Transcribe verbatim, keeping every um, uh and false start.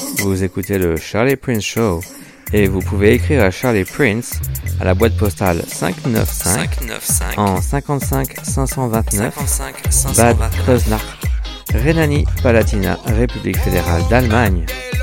Vous écoutez le Charlie Prince Show et vous pouvez écrire à Charlie Prince à la boîte postale cinq cent quatre-vingt-quinze en cinquante-cinq cinq cent vingt-neuf Bad Kreuznach, Rhénanie-Palatinat, République fédérale d'Allemagne.